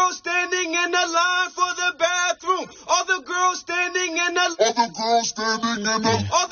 girls standing in the line for the bathroom. All the girls standing in the. All the girls standing in the.